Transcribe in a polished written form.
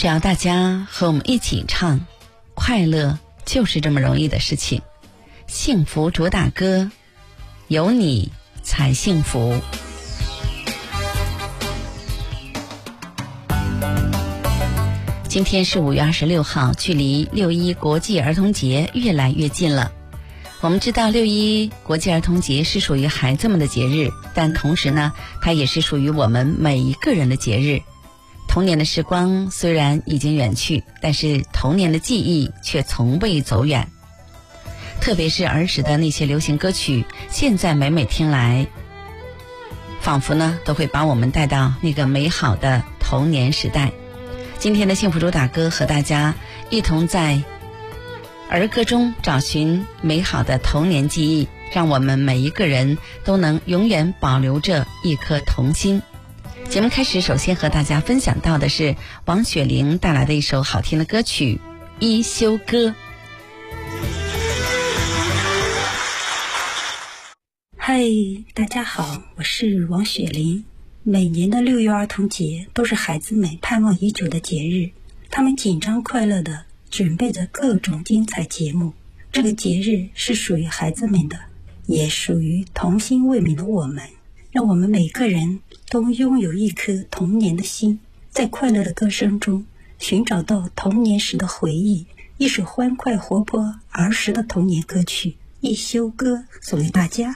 只要大家和我们一起唱，快乐就是这么容易的事情。幸福主打歌，有你才幸福。今天是5月26号，距离6·1国际儿童节越来越近了。我们知道6·1国际儿童节是属于孩子们的节日，但同时呢，它也是属于我们每一个人的节日。童年的时光虽然已经远去，但是童年的记忆却从未走远。特别是儿时的那些流行歌曲，现在每每听来，仿佛呢都会把我们带到那个美好的童年时代。今天的幸福主打歌和大家一同在儿歌中找寻美好的童年记忆，让我们每一个人都能永远保留着一颗童心。节目开始，首先和大家分享到的是王雪玲带来的一首好听的歌曲《一休歌》。 嗨，大家好，我是王雪玲。每年的6月儿童节都是孩子们盼望已久的节日，他们紧张快乐地准备着各种精彩节目。这个节日是属于孩子们的，也属于童心未泯的我们。让我们每个人都拥有一颗童年的心，在快乐的歌声中寻找到童年时的回忆。一首欢快活泼儿时的童年歌曲《一休歌》送给大家。